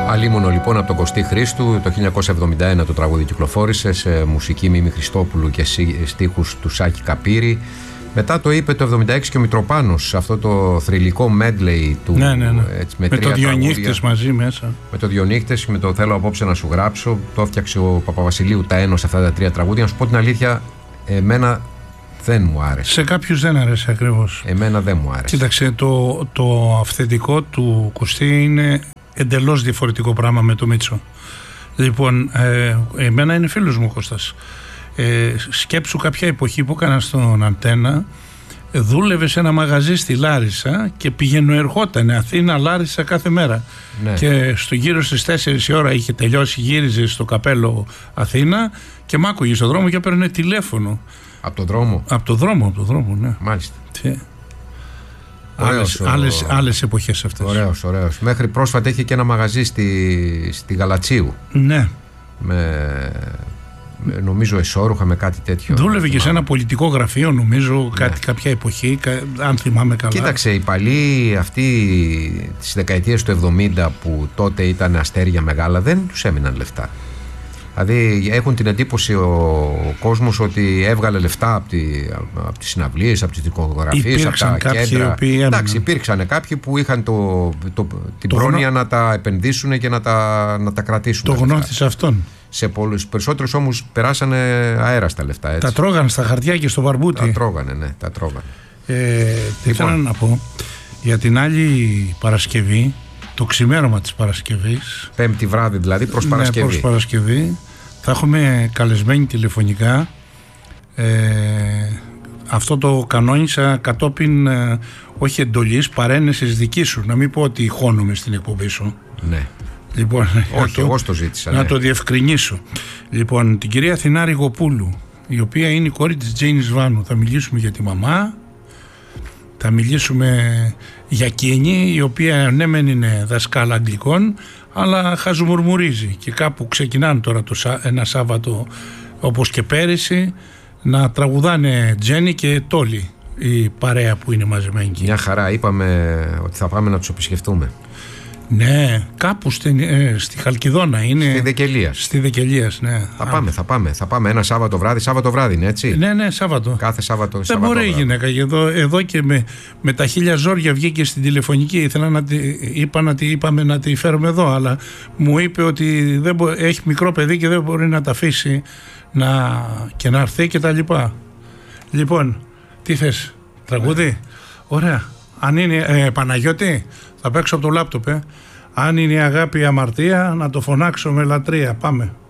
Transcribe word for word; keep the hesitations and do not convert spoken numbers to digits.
Αλίμονο λοιπόν από τον Κωστή Χρήστου. Το χίλια εννιακόσια εβδομήντα ένα το τραγούδι κυκλοφόρησε σε μουσική Μίμη Χριστόπουλου και στίχους του Σάκη Καπύρη. Μετά το είπε το εβδομήντα έξι και ο Μητροπάνος, αυτό το θρυλικό medley του. Ναι, ναι, ναι. Έτσι, με με τρία το Δυο τραγούδια, νύχτες μαζί μέσα. Με το Δυο νύχτες και με το Θέλω απόψε να σου γράψω. Το έφτιαξε ο Παπαβασιλείου τα ένωσε αυτά τα τρία τραγούδια. Να σου πω την αλήθεια, εμένα δεν μου άρεσε. Σε κάποιους δεν άρεσε ακριβώς. Εμένα δεν μου άρεσε. Κοίταξε, το, το αυθεντικό του Κωστή είναι εντελώς διαφορετικό πράγμα με το Μίτσο. Λοιπόν, ε, εμένα είναι φίλος μου ο Κώστας. Ε, σκέψου κάποια εποχή που έκανα στον Αντένα, δούλευε σε ένα μαγαζί στη Λάρισα και πήγαινε ερχόταν Αθήνα Λάρισα κάθε μέρα. Ναι. Και στο γύρο στις τέσσερις η ώρα είχε τελειώσει, γύριζε στο Καπέλο Αθήνα και μ' άκουγε στον δρόμο και έπαιρνε τηλέφωνο. Από τον δρόμο? Από τον δρόμο, από τον δρόμο, ναι. Μάλιστα. Και... Άλλες, ο... άλλες, άλλες εποχές αυτές. Ωραίος, ωραίος. Μέχρι πρόσφατα είχε και ένα μαγαζί στη, στη Γαλατσίου. Ναι. Με, με νομίζω εσώρουχα, με κάτι τέτοιο. Δούλευε και σε ένα πολιτικό γραφείο νομίζω, ναι. κάτι, κάποια εποχή, αν θυμάμαι καλά. Κοίταξε, οι παλιοί αυτοί τις δεκαετίες του εβδομήντα που τότε ήταν αστέρια μεγάλα δεν τους έμειναν λεφτά. Δηλαδή έχουν την εντύπωση ο, ο κόσμος ότι έβγαλε λεφτά από, τη, από τις συναυλίες, από τις δικογραφίες, από τα κέντρα. Εντάξει, υπήρξαν κάποιοι που είχαν το, το, την το πρόνοια γνω... να τα επενδύσουν και να τα, να τα κρατήσουν. Το γνώθεις αυτόν. Σε πολλούς περισσότερους όμως περάσανε αέρα στα λεφτά. Έτσι. Τα τρώγανε στα χαρτιά και στο βαρμπούτι. Τα τρώγανε, ναι, τα τρώγανε. Ε, τι ήθελα να πω για την άλλη Παρασκευή, το ξημέρωμα της Παρασκευής. Πέμπτη βράδυ δηλαδή, προς Παρασκευή. Ναι, προς Παρασκευή. Θα έχουμε καλεσμένοι τηλεφωνικά. Ε, αυτό το κανόνισα κατόπιν ε, όχι εντολής, παρένεσης δική σου. Να μην πω ότι χώνομαι στην εκπομπή σου. Ναι. Λοιπόν, όχι, το, εγώ το ζήτησα. Να ναι. το διευκρινίσω. Λοιπόν, την κυρία Αθηνά Ριγοπούλου, η οποία είναι η κόρη της Τζέινις Βάνου. Θα μιλήσουμε για τη μαμά. Θα μιλήσουμε για εκείνη, η οποία ναι μεν είναι δασκάλα αγγλικών, αλλά χαζομουρμουρίζει και κάπου ξεκινάνε τώρα το, ένα Σάββατο όπως και πέρυσι να τραγουδάνε Τζένι και Τόλι, η παρέα που είναι μαζεμένη. Μια χαρά, είπαμε ότι θα πάμε να τους επισκεφτούμε. Ναι, κάπου στη, ε, στη Χαλκιδόνα είναι. Στη Δεκελίας. Στη Δεκελίας, ναι. Θα πάμε, θα πάμε, θα πάμε ένα Σάββατο βράδυ. Σάββατο βράδυ είναι έτσι. Ναι, ναι, Σάββατο. Κάθε Σάββατο. Δεν Σάββατο μπορεί η γυναίκα. Εδώ, εδώ και με, με τα χίλια ζόρια βγήκε στην τηλεφωνική. Ήθελα να τη, είπα να τη, είπαμε να τη φέρουμε εδώ, αλλά μου είπε ότι δεν μπο, έχει μικρό παιδί και δεν μπορεί να τα αφήσει να, και να έρθει και τα λοιπά. Λοιπόν, τι θες, τραγούδι? Ωραία. Αν είναι ε, Παναγιώτη, θα παίξω από το λάπτοπ. Ε. Αν είναι η αγάπη η αμαρτία, να το φωνάξω με λατρεία. Πάμε.